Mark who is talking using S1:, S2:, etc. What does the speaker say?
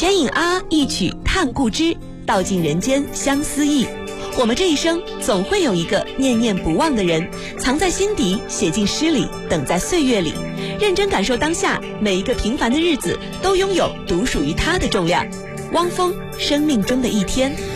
S1: 闲饮啊，一曲叹故知，道尽人间相思意。我们这一生总会有一个念念不忘的人，藏在心底，写进诗里，等在岁月里，认真感受当下，每一个平凡的日子都拥有独属于他的重量。汪峰，生命中的一天。